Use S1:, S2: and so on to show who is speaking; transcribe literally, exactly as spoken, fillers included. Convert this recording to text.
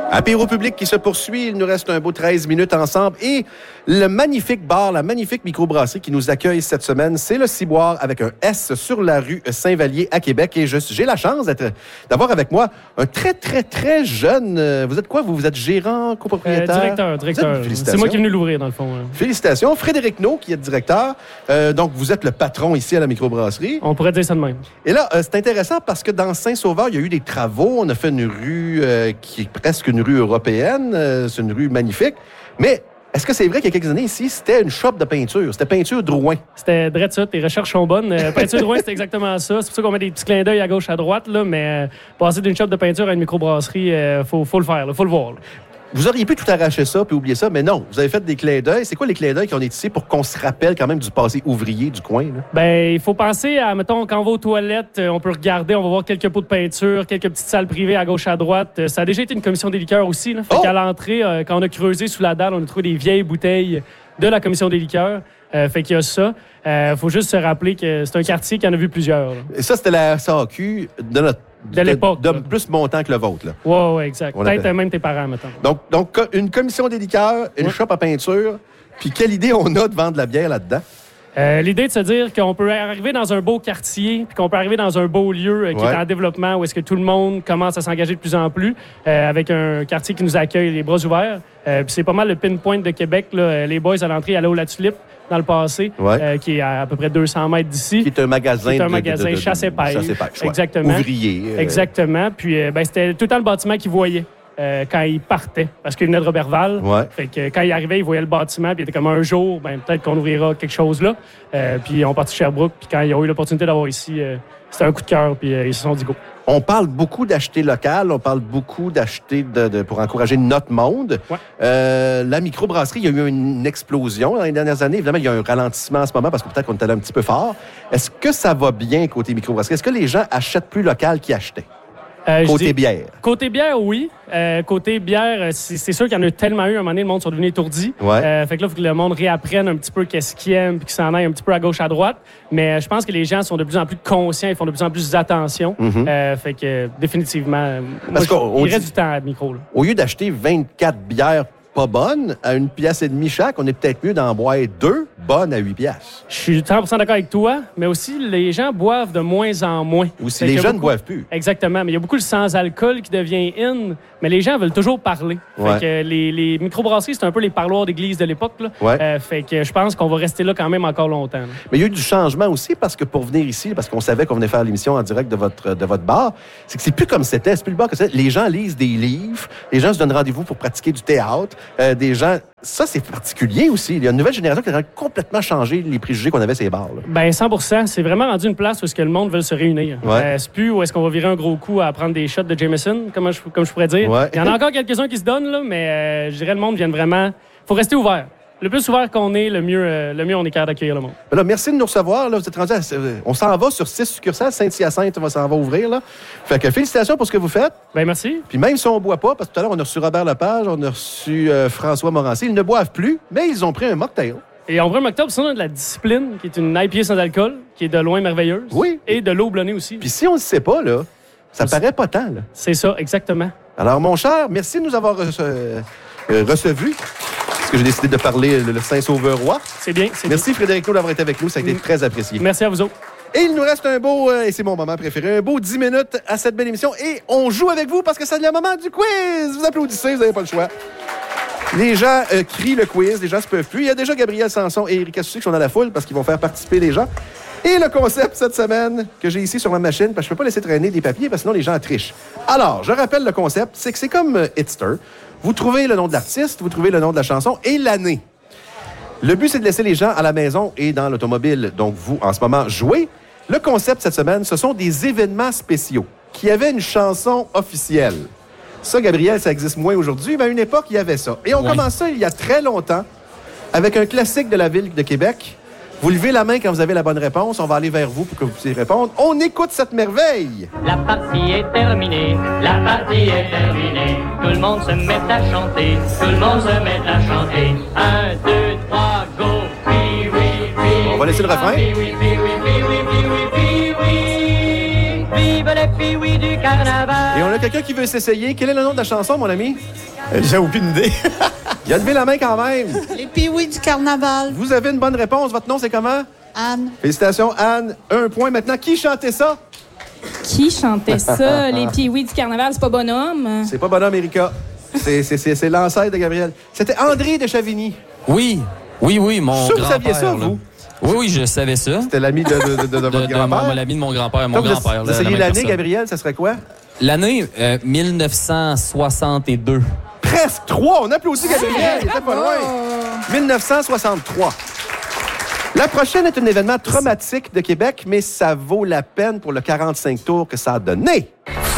S1: Apéro public qui se poursuit. Il nous reste un beau treize minutes ensemble. Et le magnifique bar, la magnifique microbrasserie qui nous accueille cette semaine, c'est le Ciboire avec un S sur la rue Saint-Vallier à Québec. Et je, j'ai la chance d'être, d'avoir avec moi un très, très, très jeune... Vous êtes quoi? Vous, vous êtes gérant, copropriétaire?
S2: Euh, directeur, directeur. C'est moi qui est venu l'ouvrir, dans le fond. Hein.
S1: Félicitations. Frédéric Naud, qui est directeur. Euh, donc, vous êtes le patron ici à la microbrasserie.
S2: On pourrait dire ça de même.
S1: Et là, euh, c'est intéressant parce que dans Saint-Sauveur, il y a eu des travaux. On a fait une rue euh, qui est presque une rue européenne. Euh, c'est une rue magnifique. Mais est-ce que c'est vrai qu'il y a quelques années ici, c'était une shop de peinture? C'était peinture Drouin.
S2: C'était drôle ça. Tes recherches sont bonnes. Euh, peinture Drouin, c'était exactement ça. C'est pour ça qu'on met des petits clins d'œil à gauche, à droite. Là, mais euh, passer d'une shop de peinture à une microbrasserie, il euh, faut, faut le faire. Il faut le voir. Là.
S1: Vous auriez pu tout arracher ça puis oublier ça, mais non. Vous avez fait des clins d'œil. C'est quoi les clins d'œil qu'on est ici pour qu'on se rappelle quand même du passé ouvrier du coin? Là?
S2: Ben, il faut penser à, mettons, quand on va aux toilettes, on peut regarder, on va voir quelques pots de peinture, quelques petites salles privées à gauche, à droite. Ça a déjà été une commission des liqueurs aussi. Là. Fait oh! qu'à l'entrée, quand on a creusé sous la dalle, on a trouvé des vieilles bouteilles de la commission des liqueurs. Euh, fait qu'il y a ça. Il euh, faut juste se rappeler que c'est un quartier qui en a vu plusieurs. Là.
S1: Et ça, c'était la S A Q de notre
S2: de l'époque.
S1: De, de plus montant que le vôtre. Là.
S2: Oui, oui, exact. On Peut-être appelle... même tes parents, mettons.
S1: Donc, donc, une commission des liqueurs, une ouais. shop à peinture. Puis, quelle idée on a de vendre de la bière là-dedans?
S2: Euh, l'idée de se dire qu'on peut arriver dans un beau quartier, puis qu'on peut arriver dans un beau lieu euh, qui ouais. est en développement, où est-ce que tout le monde commence à s'engager de plus en plus, euh, avec un quartier qui nous accueille les bras ouverts. Euh, puis c'est pas mal le pinpoint de Québec. Là. Les boys à l'entrée allaient au La Tulipe dans le passé, ouais. euh, qui est à, à peu près deux cents mètres d'ici.
S1: Qui est un magasin.
S2: Qui est un
S1: de,
S2: magasin
S1: de, de, de,
S2: chasse et pêche.
S1: Chasse et pêche,
S2: exactement.
S1: Ouvrier. Euh...
S2: Exactement. Puis euh, ben, c'était tout le temps le bâtiment qu'ils voyaient. Euh, quand il partait, parce qu'il venait de Robertval.
S1: Ouais.
S2: Fait que quand il arrivait, il voyait le bâtiment, puis il était comme un jour, ben, peut-être qu'on ouvrira quelque chose là. Euh, puis on partit de Sherbrooke, puis quand ils ont eu l'opportunité d'avoir ici, euh, c'était un coup de cœur, puis euh, ils se sont dit go.
S1: On parle beaucoup d'acheter local, on parle beaucoup d'acheter de, de, pour encourager notre monde.
S2: Ouais.
S1: Euh, la microbrasserie, il y a eu une explosion dans les dernières années. Évidemment, il y a un ralentissement en ce moment parce que peut-être qu'on est allé un petit peu fort. Est-ce que ça va bien côté microbrasserie? Est-ce que les gens achètent plus local qu'ils achetaient? Euh, côté dis, bière.
S2: Côté bière, oui. Euh, côté bière, c'est, c'est sûr qu'il y en a tellement eu. À un moment donné, le monde sont devenus étourdis.
S1: Ouais.
S2: Euh, fait que là, il faut que le monde réapprenne un petit peu qu'est-ce qu'il aime puis qu'il s'en aille un petit peu à gauche, à droite. Mais je pense que les gens sont de plus en plus conscients. Ils font de plus en plus attention. Mm-hmm. Euh, fait que définitivement,
S1: Parce
S2: moi, je, il
S1: dit,
S2: reste du temps à micro. Là.
S1: Au lieu d'acheter vingt-quatre bières pas bonnes à une pièce et demie chaque, on est peut-être mieux d'en boire deux bonnes à huit piastres.
S2: Je suis cent pour cent d'accord avec toi, mais aussi les gens boivent de moins en moins.
S1: Aussi, les jeunes ne boivent plus.
S2: Exactement, mais il y a beaucoup de sans-alcool qui devient in, mais les gens veulent toujours parler.
S1: Ouais.
S2: Fait que les, les microbrasseries, c'est un peu les parloirs d'église de l'époque. Là.
S1: Ouais.
S2: Euh, fait que je pense qu'on va rester là quand même encore longtemps. Là.
S1: Mais il y a eu du changement aussi parce que pour venir ici, parce qu'on savait qu'on venait faire l'émission en direct de votre, de votre bar, c'est que c'est plus comme c'était, c'est plus le bar que c'était. Les gens lisent des livres, les gens se donnent rendez-vous pour pratiquer du théâtre, euh, des gens... Ça, c'est particulier aussi. Il y a une nouvelle génération qui a complètement changé les préjugés qu'on avait sur les bars. Là.
S2: Bien, cent pour cent. C'est vraiment rendu une place où est-ce que le monde veut se réunir.
S1: Ouais.
S2: Euh, c'est plus où est-ce qu'on va virer un gros coup à prendre des shots de Jameson, comme je, comme je pourrais dire.
S1: Ouais.
S2: Il y en a encore quelques-uns qui se donnent, là, mais euh, je dirais le monde vient vraiment... Il faut rester ouvert. Le plus ouvert qu'on est, le mieux, euh, le mieux on est capable d'accueillir le monde.
S1: Alors, merci de nous recevoir. Là. Vous êtes rendus à... On s'en va sur six succursales. Saint-Hyacinthe va s'en va ouvrir. Là. Fait que félicitations pour ce que vous faites.
S2: Bien, merci.
S1: Puis même si on ne boit pas, parce que tout à l'heure, on a reçu Robert Lepage, on a reçu euh, François Morancé, ils ne boivent plus, mais ils ont pris un mocktail.
S2: Et on prend un mocktail, sinon on a de la discipline, qui est une I P A sans alcool, qui est de loin merveilleuse.
S1: Oui.
S2: Et de l'eau blonnée aussi.
S1: Puis si on ne le sait pas, là, ça
S2: c'est...
S1: paraît pas tant. Là.
S2: C'est ça, exactement.
S1: Alors, mon cher, merci de nous avoir reçu, euh, reçus. Parce que j'ai décidé de parler le Saint-Sauveur-Roi.
S2: C'est bien, c'est
S1: Merci
S2: bien.
S1: Frédéric Naud d'avoir été avec nous. Ça a été mmh. très apprécié.
S2: Merci à vous autres.
S1: Et il nous reste un beau, euh, et c'est mon moment préféré, un beau dix minutes à cette belle émission. Et on joue avec vous parce que c'est le moment du quiz. Vous applaudissez, vous n'avez pas le choix. Les gens euh, crient le quiz, les gens se peuvent plus. Il y a déjà Gabriel Sanson et Éric Assouci qui sont dans la foule parce qu'ils vont faire participer les gens. Et le concept cette semaine que j'ai ici sur ma machine, parce que je ne peux pas laisser traîner des papiers parce que sinon les gens trichent. Alors, je rappelle le concept, c'est que c'est comme euh, Hitster. Vous trouvez le nom de l'artiste, vous trouvez le nom de la chanson et l'année. Le but, c'est de laisser les gens à la maison et dans l'automobile, donc vous, en ce moment, jouez. Le concept cette semaine, ce sont des événements spéciaux qui avaient une chanson officielle. Ça, Gabriel, ça existe moins aujourd'hui, mais à une époque, il y avait ça. Et on ouais. commence ça il y a très longtemps avec un classique de la ville de Québec. Vous levez la main quand vous avez la bonne réponse. On va aller vers vous pour que vous puissiez répondre. On écoute cette merveille.
S3: La partie est terminée. La partie est terminée. Tout le monde se met à chanter. Tout le monde se met à chanter. Un, deux, trois, go. Oui, oui, oui.
S1: On va laisser le refrain.
S3: Oui, oui, oui, oui, oui, oui, oui, oui, oui. Vive les pee-oui du carnaval.
S1: Et on a quelqu'un qui veut s'essayer. Quel est le nom de la chanson, mon ami?
S4: Euh, J'ai aucune idée.
S1: Il a levé la main quand même.
S5: Les Pee-Wee du carnaval.
S1: Vous avez une bonne réponse. Votre nom, c'est comment?
S5: Anne.
S1: Félicitations, Anne. Un point maintenant. Qui chantait ça?
S6: Qui chantait ça? Les Pee-Wee du carnaval, c'est pas bonhomme?
S1: C'est pas Bonhomme Erika. C'est, c'est, c'est, c'est l'ancêtre de Gabriel. C'était André de Chavigny.
S7: Oui, oui, oui, mon
S1: Ça, vous
S7: grand-père.
S1: saviez ça,
S7: là.
S1: vous?
S7: Oui, oui, je savais ça.
S1: C'était l'ami de, de, de, de, de
S7: De,
S1: votre
S7: de
S1: grand-père.
S7: mon, l'ami de mon grand-père, mon
S1: Quand vous
S7: grand-père.
S1: vous
S7: là, la
S1: essayez
S7: même
S1: l'année,
S7: personne.
S1: Gabriel, ça serait quoi?
S7: L'année euh, mille neuf cent soixante-deux.
S1: Presque trois. On applaudit Gabriel. Il était pas loin. mille neuf cent soixante-trois. La prochaine est un événement traumatique de Québec, mais ça vaut la peine pour le quarante-cinq tours que ça a donné.